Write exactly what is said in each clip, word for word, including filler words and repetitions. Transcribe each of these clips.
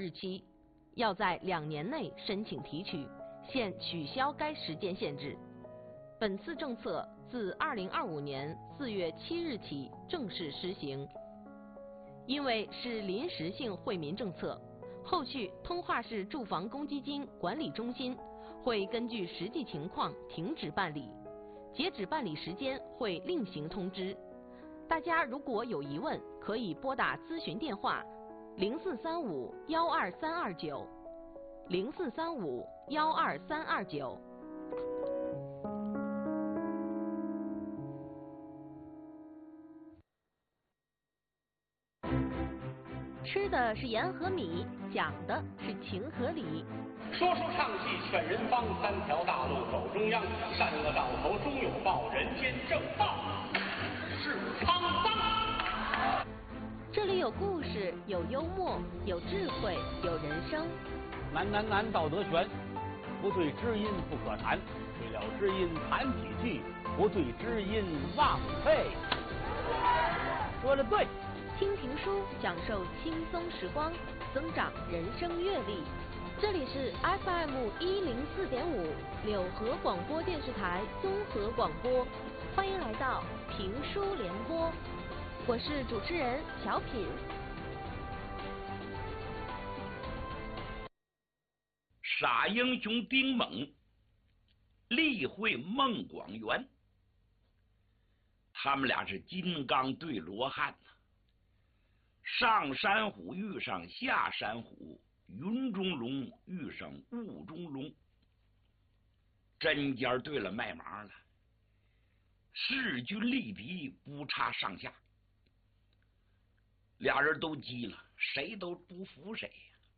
日期，要在两年内申请提取，现取消该时间限制。本次政策自二零二五年四月七日起正式施行。因为是临时性惠民政策，后续通化市住房公积金管理中心会根据实际情况停止办理，截止办理时间会另行通知。大家如果有疑问，可以拨打咨询电话零四三五幺二三二九零四三五幺二三二九。吃的是盐和米，讲的是情和理。 说书唱戏劝人方，三条大路走中央，善恶到头终有报，人间正道是沧桑。 这里有故事，有幽默，有智慧，有人生。 难难难，道德全，不对知音不可谈，对了知音谈几句，不对知音忘废。说的对。 听评书，享受轻松时光，增长人生阅历。这里是 F M 一零四点五柳河广播电视台综合广播，欢迎来到评书联播，我是主持人小品。 傻英雄丁猛力会孟广元，他们俩是金刚对罗汉呐。上山虎遇上下山虎，云中龙遇上雾中龙，针尖对了麦芒了，势均力敌，不差上下。俩人都急了，谁都不服谁呀、啊。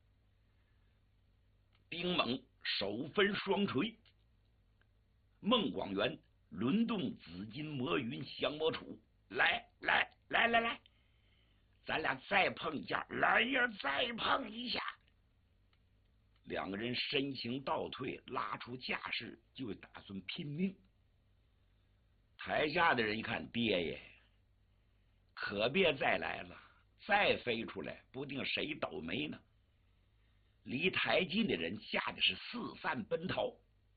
丁猛手分双锤，孟广元轮动紫金魔云降魔杵，来来来来来。咱俩再碰一下，来呀，再碰一下。两个人身形倒退，拉出架势，就打算拼命。台下的人一看，爹爷，可别再来了，再飞出来，不定谁倒霉呢。离台近的人吓得是四散奔逃。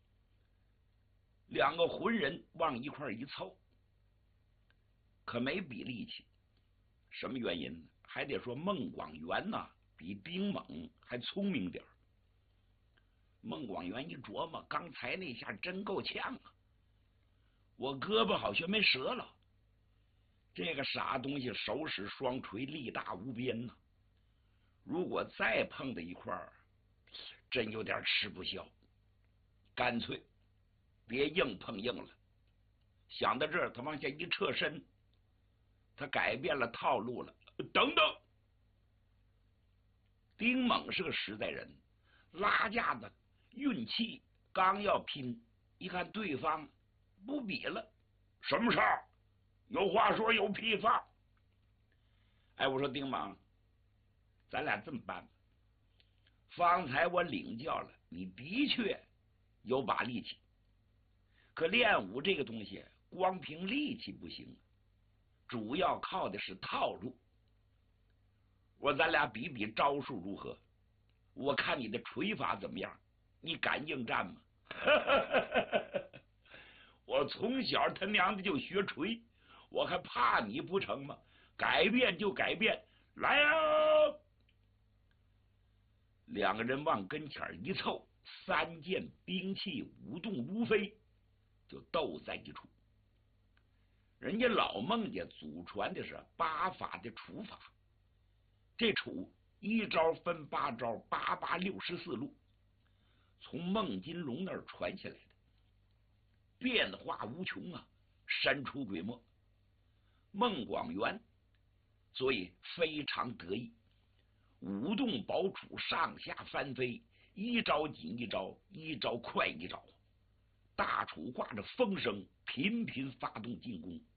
两个浑人往一块一凑，可没比力气。什么原因呢？还得说孟广元呐、啊，比丁猛还聪明点儿。孟广元一琢磨，刚才那下真够呛啊！我胳膊好像没折了。这个傻东西手使双锤，力大无边呐、啊。如果再碰在一块儿，真有点吃不消。干脆别硬碰硬了。想到这儿，他往下一侧身。他改变了套路了。等等，丁猛是个实在人，拉架子运气，刚要拼，一看对方不比了，什么事儿？有话说，有屁放。哎，我说丁猛，咱俩这么办吧，方才我领教了，你的确有把力气，可练武这个东西，光凭力气不行。主要靠的是套路。我咱俩比比招数如何？我看你的锤法怎么样？你敢应战吗？我从小他娘的就学锤，我还怕你不成吗？改变就改变，来啊！两个人往跟前一凑，三件兵器舞动如飞，就斗在一处。人家老孟家祖传的是八法的处法，这处一招分八招，八八六十四路，从孟金龙那儿传下来的，变化无穷啊，神出鬼没。孟广元所以非常得意，舞动宝杵，上下翻飞，一招紧一招，一招快一招，大杵挂着风声，频频发动进攻。